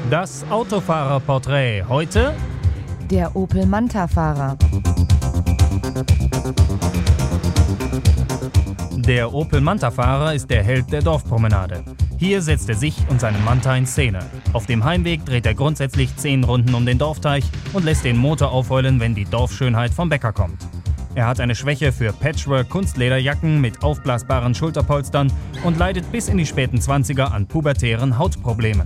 Das Autofahrerporträt heute: Der Opel Manta-Fahrer. Der Opel Manta-Fahrer ist der Held der Dorfpromenade. Hier setzt er sich und seinen Manta in Szene. Auf dem Heimweg dreht er grundsätzlich 10 Runden um den Dorfteich und lässt den Motor aufheulen, wenn die Dorfschönheit vom Bäcker kommt. Er hat eine Schwäche für Patchwork-Kunstlederjacken mit aufblasbaren Schulterpolstern und leidet bis in die späten 20er an pubertären Hautproblemen.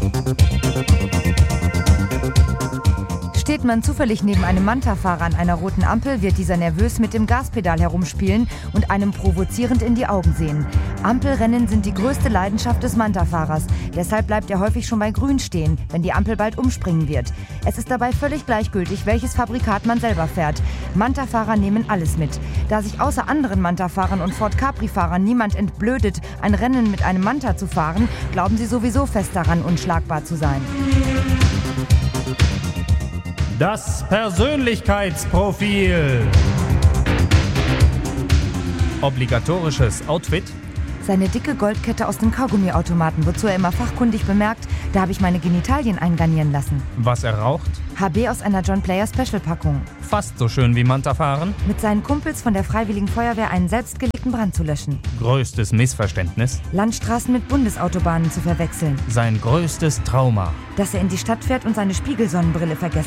Steht man zufällig neben einem Manta-Fahrer an einer roten Ampel, wird dieser nervös mit dem Gaspedal herumspielen und einem provozierend in die Augen sehen. Ampelrennen sind die größte Leidenschaft des Manta-Fahrers. Deshalb bleibt er häufig schon bei Grün stehen, wenn die Ampel bald umspringen wird. Es ist dabei völlig gleichgültig, welches Fabrikat man selber fährt. Manta-Fahrer nehmen alles mit. Da sich außer anderen Manta-Fahrern und Ford Capri-Fahrern niemand entblödet, ein Rennen mit einem Manta zu fahren, glauben sie sowieso fest daran, unschlagbar zu sein. Das Persönlichkeitsprofil. Obligatorisches Outfit: Seine dicke Goldkette aus dem Kaugummiautomaten, wozu er immer fachkundig bemerkt, da habe ich meine Genitalien eingarnieren lassen. Was er raucht: HB aus einer John Player Special-Packung. Fast so schön wie Manta fahren. Mit seinen Kumpels von der Freiwilligen Feuerwehr einen selbstgelegten Brand zu löschen. Größtes Missverständnis: Landstraßen mit Bundesautobahnen zu verwechseln. Sein größtes Trauma: Dass er in die Stadt fährt und seine Spiegelsonnenbrille vergessen